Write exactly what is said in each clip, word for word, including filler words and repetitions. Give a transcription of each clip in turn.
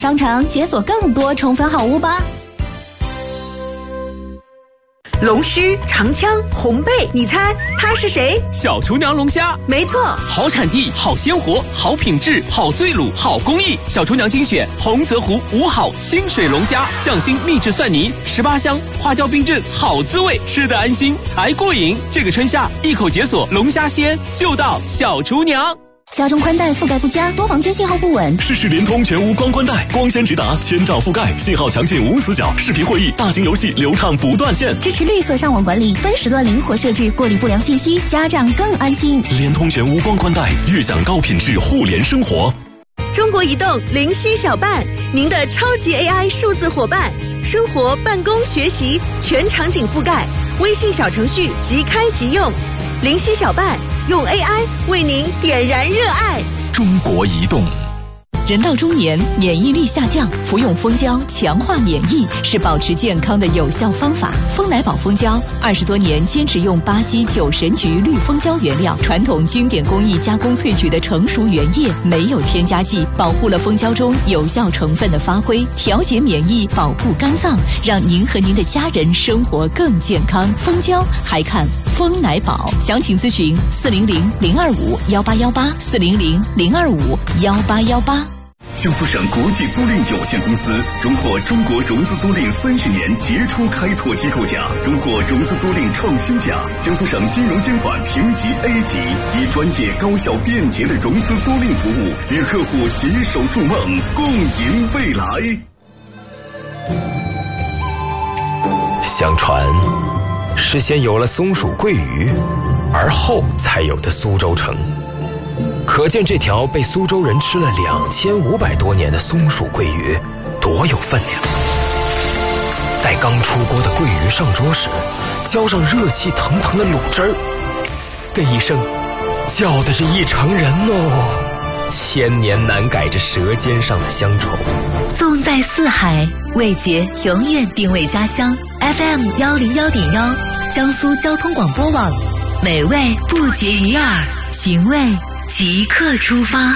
商城解锁更多宠粉好物吧。 龙须、长枪、红背，你猜他是谁？ 小厨娘龙虾， 没错， 好产地、好鲜活、好品质、好醉卤、好工艺。小厨娘精选洪泽湖五好清水龙虾，匠心秘制蒜泥，十八香，花雕冰镇，好滋味，吃得安心才过瘾。这个春夏，一口解锁龙虾鲜，就到小厨娘。 家中宽带覆盖不佳，多房间信号不稳， 试试联通全屋光宽带，光纤直达，千兆覆盖，信号强劲无死角，视频会议、大型游戏流畅不断线， 支持绿色上网管理，分时段灵活设置，过滤不良信息，家长更安心。 联通全屋光宽带，悦享高品质互联生活。 中国移动灵犀小伴，您的超级 A I 数字伙伴，生活、办公、学习全场景覆盖，微信小程序即开即用。灵犀小伴，用 A I 为您点燃热爱。 中国移动。 人到中年，免疫力下降，服用蜂胶强化免疫是保持健康的有效方法。蜂奶宝蜂胶二十多年坚持用巴西九神菊绿蜂胶原料，传统经典工艺加工萃取的成熟原液，没有添加剂，保护了蜂胶中有效成分的发挥，调节免疫，保护肝脏，让您和您的家人生活更健康。蜂胶还看蜂奶宝，详情咨询四零零零二五幺八幺八四零零零二五幺八幺八。 江苏省国际租赁有限公司荣获中国融资租赁三十年杰出开拓机构奖，荣获融资租赁创新奖。江苏省金融监管评级 A 级，以专业、高效、便捷的融资租赁服务，与客户携手筑梦，共赢未来。 相传，是先有了松鼠桂鱼，而后才有的苏州城。可见这条被苏州人吃了两千五百多年的松鼠桂鱼多有分量。待刚出锅的桂鱼上桌时，浇上热气腾腾的卤汁儿，呲的一声，叫的是一城人哦，千年难改这舌尖上的乡愁。 纵在四海，味觉永远定位家乡。F M 幺零幺点幺，江苏交通广播网，美味不绝于耳，寻味即刻出发。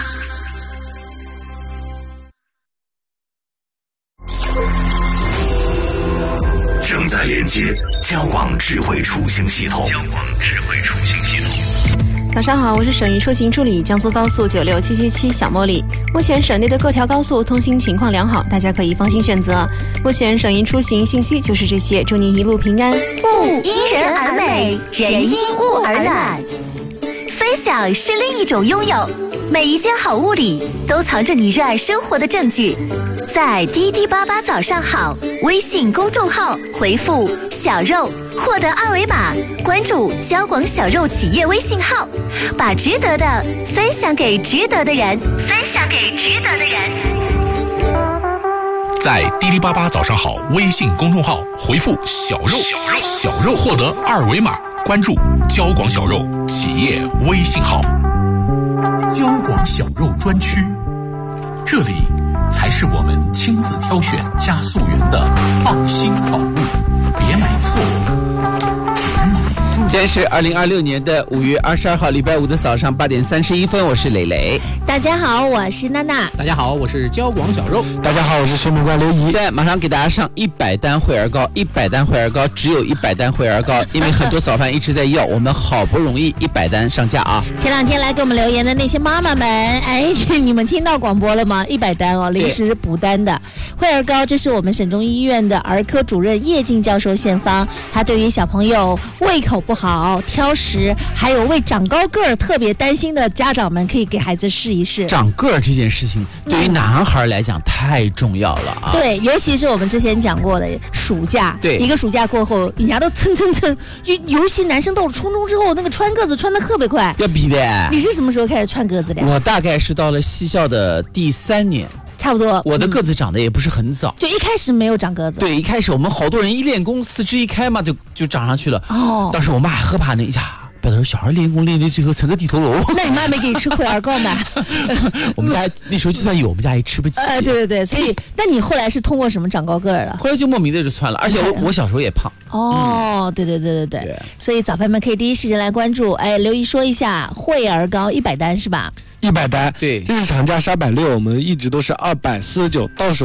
正在连接交广智慧出行系统。交广智慧出行系统。 早上好，我是省域出行助理江苏高速九六七七七小茉莉。目前省内的各条高速通行情况良好，大家可以放心选择。目前省域出行信息就是这些，祝您一路平安。 物因人而美，人因物而懒。分享是另一种拥有，每一件好物里都藏着你热爱生活的证据。在滴滴八八早上好微信公众号回复小肉，获得二维码，关注交广小肉企业微信号，把值得的分享给值得的人，分享给值得的人。 在滴滴八八早上好微信公众号回复小肉，小肉，小肉获得二维码，关注交广小肉企业微信号。交广小肉专区，这里才是我们亲自挑选加溯源的放心好物，别买错，只买对。 今天是二零二六年的五月二十二号，礼拜五的早上八点三十一分，我是磊磊。 大家好，我是娜娜。 大家好，我是交广小肉。 大家好，我是水母瓜刘怡。现在马上给大家上一百单惠而膏，一百单惠而膏，只有一百单惠而膏，因为很多早饭一直在要，我们好不容易一百单上架啊！ 前两天来给我们留言的那些妈妈们，哎，你们听到广播了吗？一百单哦，临时补单的惠而膏，这是我们省中医院的儿科主任叶静教授献方，他对于小朋友胃口不好、挑食，还有为长高个儿特别担心的家长们，可以给孩子试一试。 长个儿这件事情对于男孩来讲太重要了啊！ 对，尤其是我们之前讲过的暑假， 对， 一个暑假过后，人家都蹭蹭蹭，尤尤其男生到了初中之后，那个穿个子穿得特别快， 要比的。 你是什么时候开始穿个子的？ 我大概是到了西校的第三年。 差不多， 我的个子长得也不是很早， 嗯、就一开始没有长个子。 对，一开始我们好多人一练功，四肢一开嘛，就就长上去了。 哦， 当时我妈还害怕呢，呀，别到时候小孩练功练到最后成个地头螺。 那你妈没给你吃惠而膏吗？ 我们家那时候就算有，我们家也吃不起。 呃，对对对，所以，但你后来是通过什么长高个儿了？ 后来就莫名的就窜了，而且我我小时候也胖。 哦，嗯、对对对对对，所以早饭们可以第一时间来关注。哎，刘姨说一下，惠而膏一百单是吧？ 一百单， 对， 日常价是二百六，我们一直都是二百四十九，到手